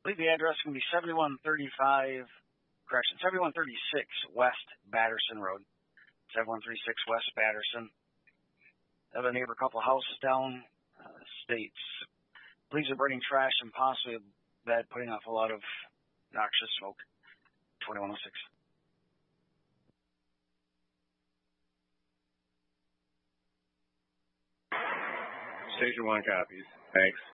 believe the address can be 7136 West Batterson Road. 7136 West Batterson. I have a neighbor, a couple houses down, states. Police are burning trash and possibly a bed, putting off a lot of noxious smoke. 2106. Station 1 copies. Thanks.